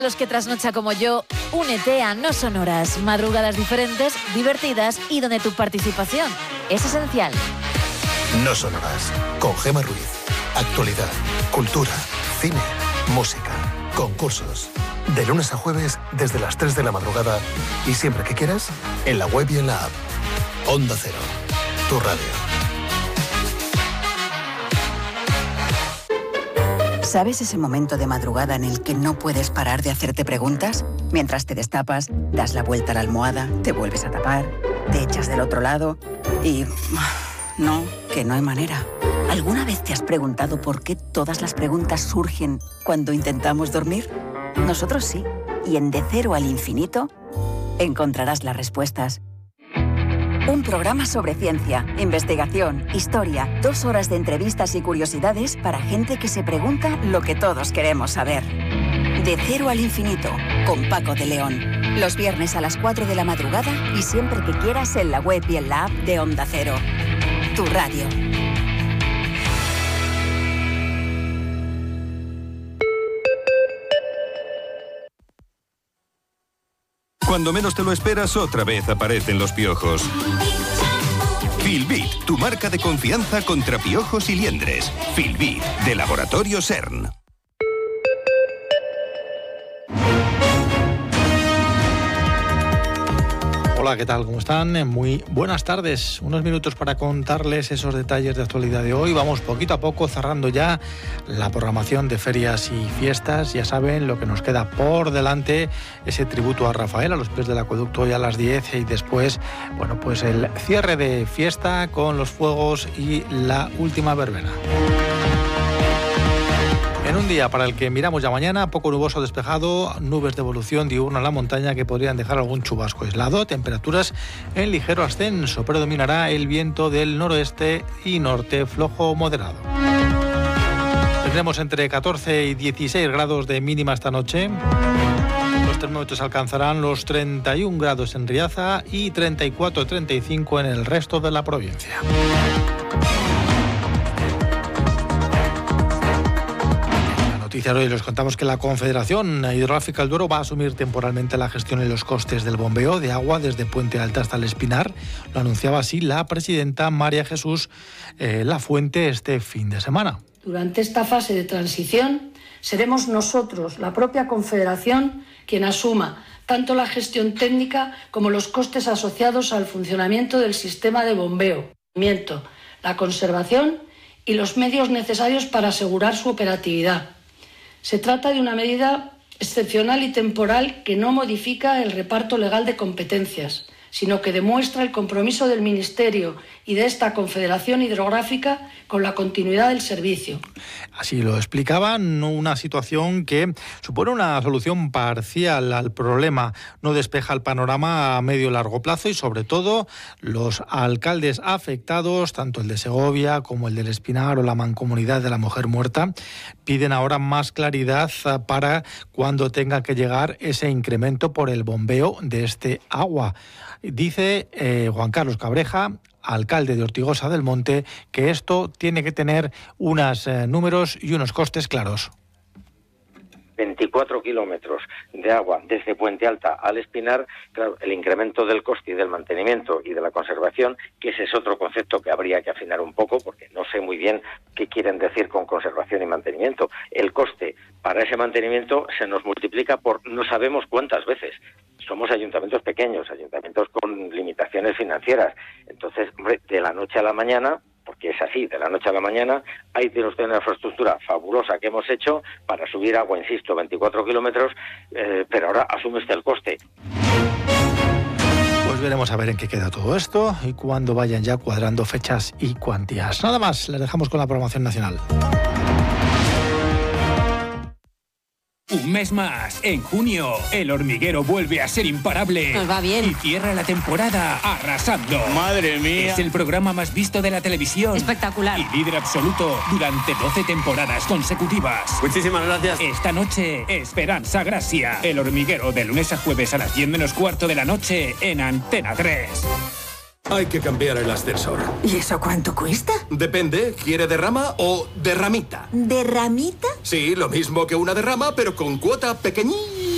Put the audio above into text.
Los que trasnocha como yo, únete a No Sonoras, madrugadas diferentes, divertidas y donde tu participación es esencial. No Sonoras, con Gemma Ruiz. Actualidad, cultura, cine, música, concursos. De lunes a jueves desde las 3 de la madrugada y siempre que quieras, en la web y en la app. Onda Cero, tu radio. ¿Sabes ese momento de madrugada en el que no puedes parar de hacerte preguntas? Mientras te destapas, das la vuelta a la almohada, te vuelves a tapar, te echas del otro lado y... No, que no hay manera. ¿Alguna vez te has preguntado por qué todas las preguntas surgen cuando intentamos dormir? Nosotros sí. Y en De Cero al Infinito encontrarás las respuestas. Un programa sobre ciencia, investigación, historia, 2 horas de entrevistas y curiosidades para gente que se pregunta lo que todos queremos saber. De Cero al Infinito, con Paco de León. Los viernes a las 4 de la madrugada y siempre que quieras en la web y en la app de Onda Cero. Tu radio. Cuando menos te lo esperas, otra vez aparecen los piojos. Filbit, tu marca de confianza contra piojos y liendres. Filbit, de Laboratorio CERN. Hola, ¿qué tal? ¿Cómo están? Muy buenas tardes. Unos minutos para contarles esos detalles de actualidad de hoy. Vamos poquito a poco cerrando ya la programación de ferias y fiestas. Ya saben lo que nos queda por delante, ese tributo a Rafael a los pies del acueducto hoy a las 10 y después, bueno, pues el cierre de fiesta con los fuegos y la última verbena. En un día para el que miramos ya mañana, poco nuboso despejado, nubes de evolución diurna en la montaña que podrían dejar algún chubasco aislado, temperaturas en ligero ascenso, predominará el viento del noroeste y norte flojo moderado. Tendremos entre 14 y 16 grados de mínima esta noche. Los termómetros alcanzarán los 31 grados en Riaza y 34-35 en el resto de la provincia. Hoy les contamos que la Confederación Hidrográfica del Duero va a asumir temporalmente la gestión y los costes del bombeo de agua desde Puente Alta hasta el Espinar. Lo anunciaba así la presidenta María Jesús Lafuente este fin de semana. Durante esta fase de transición seremos nosotros, la propia Confederación, quien asuma tanto la gestión técnica como los costes asociados al funcionamiento del sistema de bombeo, la conservación y los medios necesarios para asegurar su operatividad. Se trata de una medida excepcional y temporal que no modifica el reparto legal de competencias, sino que demuestra el compromiso del Ministerio y de esta Confederación Hidrográfica con la continuidad del servicio. Así lo explicaban, una situación que supone una solución parcial al problema, no despeja el panorama a medio y largo plazo y sobre todo los alcaldes afectados, tanto el de Segovia como el del Espinar o la Mancomunidad de la Mujer Muerta, piden ahora más claridad para cuando tenga que llegar ese incremento por el bombeo de este agua. Dice Juan Carlos Cabreja, alcalde de Ortigosa del Monte, que esto tiene que tener unos números y unos costes claros. 24 kilómetros de agua desde Puente Alta al Espinar, claro, el incremento del coste y del mantenimiento y de la conservación, que ese es otro concepto que habría que afinar un poco, porque no sé muy bien qué quieren decir con conservación y mantenimiento. El coste para ese mantenimiento se nos multiplica por no sabemos cuántas veces. Somos ayuntamientos pequeños, ayuntamientos con limitaciones financieras. Entonces, hombre, de la noche a la mañana, porque es así, de la noche a la mañana, ahí tiene usted una infraestructura fabulosa que hemos hecho para subir agua, insisto, 24 kilómetros, pero ahora asume usted el coste. Pues veremos a ver en qué queda todo esto y cuándo vayan ya cuadrando fechas y cuantías. Nada más, les dejamos con la programación nacional. Un mes más, en junio, El Hormiguero vuelve a ser imparable. Nos va bien. Y cierra la temporada arrasando. ¡Madre mía! Es el programa más visto de la televisión. Espectacular. Y líder absoluto durante 12 temporadas consecutivas. Muchísimas gracias. Esta noche, Esperanza Gracia. El Hormiguero, de lunes a jueves a las 10 menos cuarto de la noche en Antena 3. Hay que cambiar el ascensor. ¿Y eso cuánto cuesta? Depende, ¿quiere derrama o derramita? ¿Derramita? Sí, lo mismo que una derrama, pero con cuota pequeñita.